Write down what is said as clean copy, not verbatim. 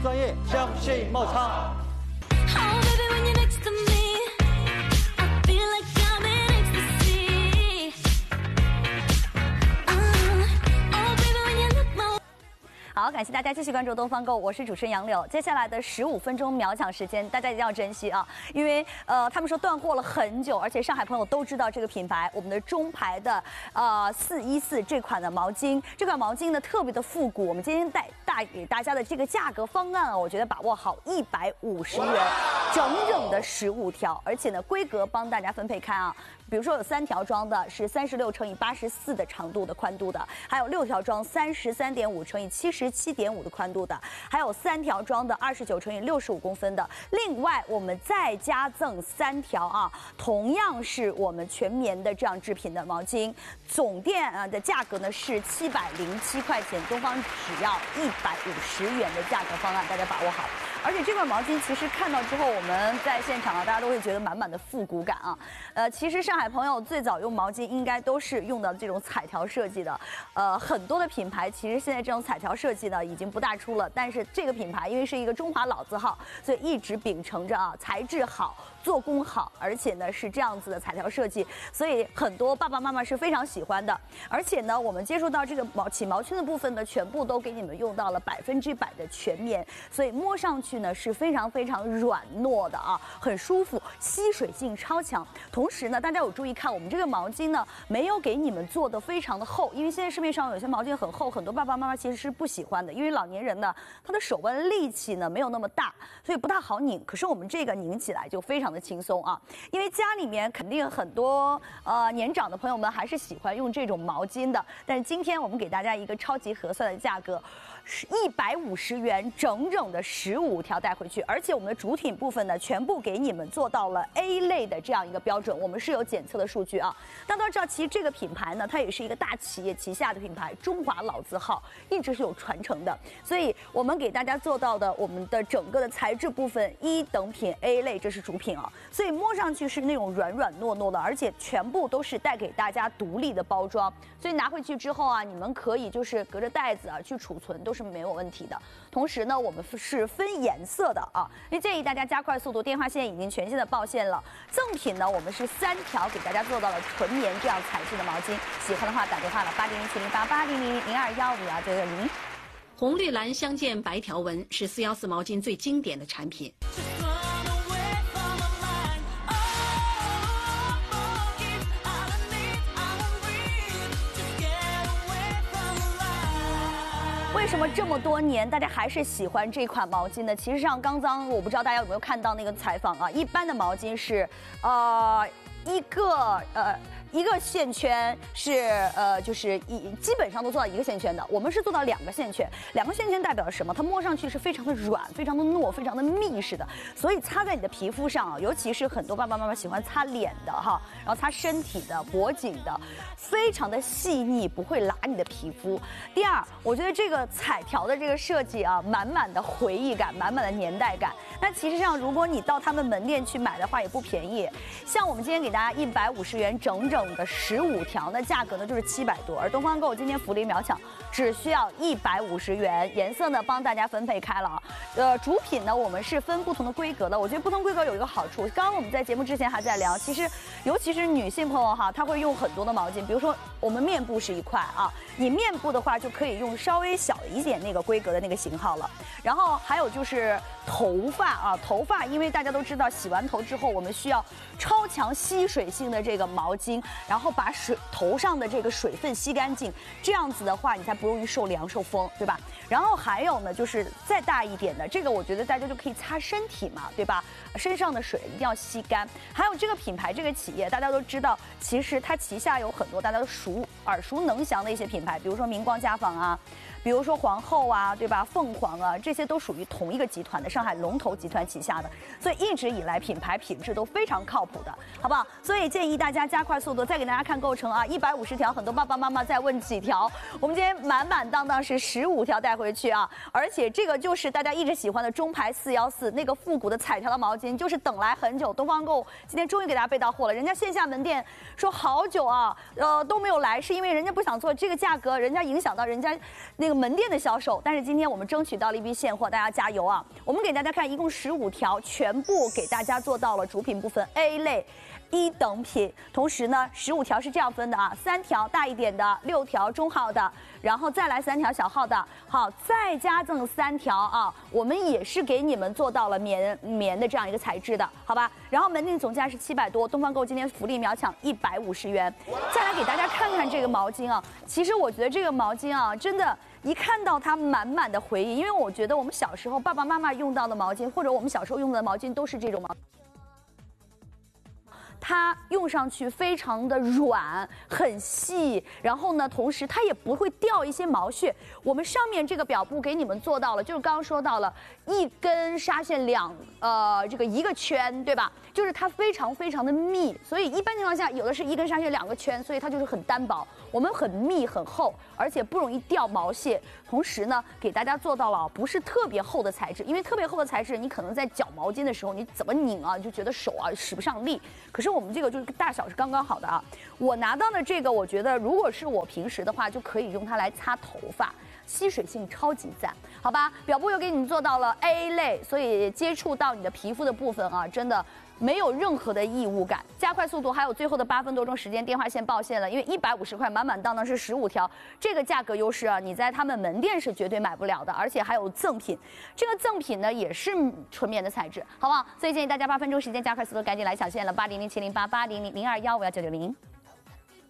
专业，相信茂昌。 Oh, baby, when you're next to me, I feel like I'm in ecstasy. Oh, baby, when you look my way. 好，感谢大家继续关注东方购，我是主持人杨柳。接下来的15分钟秒抢时间，大家一定要珍惜啊！因为他们说断货了很久，而且上海朋友都知道这个品牌，我们的中牌的414这款的毛巾，这款毛巾呢特别的复古。我们今天带给大家的这个价格方案啊，我觉得把握好150元，整的15条，而且呢规格帮大家分配开啊。比如说有3条装的是36乘以84的长度的宽度的，还有6条装33.5乘以77.5的宽度的，还有3条装的29乘以65公分的。另外我们再加赠3条啊，同样是我们全棉的这样制品的毛巾，总店的价格呢是707块钱，东方只要150元的价格方案，大家把握好。而且这款毛巾其实看到之后，我们在现场啊，大家都会觉得满满的复古感啊。其实上海朋友最早用毛巾应该都是用到这种彩条设计的，很多的品牌其实现在这种彩条设计呢已经不大出了，但是这个品牌因为是一个中华老字号，所以一直秉承着啊材质好、做工好，而且呢是这样子的彩条设计，所以很多爸爸妈妈是非常喜欢的。而且呢，我们接触到这个起毛圈的部分呢，全部都给你们用到了100%的全棉，所以摸上去呢是非常非常软糯的啊，很舒服，吸水性超强。同时呢，大家有注意看，我们这个毛巾呢没有给你们做的非常的厚，因为现在市面上有些毛巾很厚，很多爸爸妈妈其实是不喜欢的，因为老年人呢他的手腕力气呢没有那么大，所以不大好拧。可是我们这个拧起来就非常的轻松啊，因为家里面肯定很多年长的朋友们还是喜欢用这种毛巾的，但是今天我们给大家一个超级合算的价格。是150元，整的15条带回去，而且我们的主体部分呢，全部给你们做到了 A 类的这样一个标准，我们是有检测的数据啊。大家都知道，其实这个品牌呢，它也是一个大企业旗下的品牌，中华老字号，一直是有传承的，所以我们给大家做到的，我们的整个的材质部分1等品 A 类，这是主品啊，所以摸上去是那种软软糯糯的，而且全部都是带给大家独立的包装，所以拿回去之后啊，你们可以就是隔着袋子啊去储存，都是没有问题的。同时呢，我们是分颜色的啊，那建议大家加快速度，电话线已经全线的报线了。赠品呢，我们是3条给大家做到了纯棉这样材质的毛巾，喜欢的话打电话了8007088002152990。 红绿蓝相间白条纹是414毛巾最经典的产品。 为什么这么多年大家还是喜欢这款毛巾呢？其实上刚刚我不知道大家有没有看到那个采访啊，一般的毛巾是一个线圈是就是基本上都做到1个线圈的，我们是做到2个线圈。2个线圈代表了什么？它摸上去是非常的软、非常的糯、非常的密实的，所以擦在你的皮肤上啊，尤其是很多爸爸妈妈喜欢擦脸的哈，然后擦身体的、脖颈的，非常的细腻，不会拉你的皮肤。第二，我觉得这个彩条的这个设计啊，满满的回忆感，满满的年代感。那其实上，如果你到他们门店去买的话，也不便宜。像我们今天给大家150元整的15条，那价格呢就是700多，而东方购今天福利秒抢，只需要150元，颜色呢帮大家分配开了啊。主品呢我们是分不同的规格的，我觉得不同规格有一个好处，刚刚我们在节目之前还在聊，其实尤其是女性朋友哈，她会用很多的毛巾，比如说我们面部是一块啊，你面部的话就可以用稍微小一点那个规格的那个型号了，然后还有就是头发啊，头发因为大家都知道洗完头之后我们需要超强吸水性的这个毛巾，然后把头上的这个水分吸干净，这样子的话你才不容易受凉受风，对吧？然后还有呢就是再大一点的，这个我觉得大家就可以擦身体嘛，对吧？身上的水一定要吸干。还有这个品牌这个企业大家都知道，其实它旗下有很多大家都耳熟能详的一些品牌，比如说明光家纺啊，比如说皇后啊，对吧？凤凰啊，这些都属于同一个集团的上海龙头集团旗下的，所以一直以来品牌品质都非常靠谱的，好不好？所以建议大家加快速度，再给大家看构成啊，150条，很多爸爸妈妈在问几条，我们今天满满当当是15条带回去啊，而且这个就是大家一直喜欢的中牌414那个复古的彩条的毛巾，就是等来很久，东方购今天终于给大家备到货了，人家线下门店说好久啊，都没有来，是因为人家不想做这个价格，人家影响到人家那那个门店的销售，但是今天我们争取到了一批现货，大家加油啊！我们给大家看，一共15条，全部给大家做到了主品部分 A 类。1等品，同时呢，15条是这样分的啊，3条大一点的，6条中号的，然后再来3条小号的，好，再加赠3条啊，我们也是给你们做到了棉的这样一个材质的，好吧？然后门店总价是700多，东方购今天福利秒抢150元。再来给大家看看这个毛巾啊，其实我觉得这个毛巾啊，真的。一看到它满满的回忆，因为我觉得我们小时候爸爸妈妈用到的毛巾，或者我们小时候用的毛巾都是这种毛巾。它用上去非常的软，很细，然后呢，同时它也不会掉一些毛屑。我们上面这个表布给你们做到了，就是刚刚说到了1根纱线这个1个圈，对吧？就是它非常非常的密，所以一般情况下有的是1根纱线2个圈，所以它就是很单薄。我们很密很厚，而且不容易掉毛屑。同时呢，给大家做到了不是特别厚的材质，因为特别厚的材质，你可能在绞毛巾的时候，你怎么拧啊，就觉得手啊使不上力。可是我们这个就是大小是刚刚好的啊。我拿到的这个，我觉得如果是我平时的话，就可以用它来擦头发。吸水性超级赞，好吧？表布又给你们做到了 A 类，所以接触到你的皮肤的部分啊，真的没有任何的异物感。加快速度，还有最后的8分多钟时间，电话线报线了，因为150块满满当当是15条，这个价格优势啊，你在他们门店是绝对买不了的，而且还有赠品。这个赠品呢也是纯棉的材质，好不好？所以建议大家8分钟时间加快速度，赶紧来抢线了，800708800021，我要990。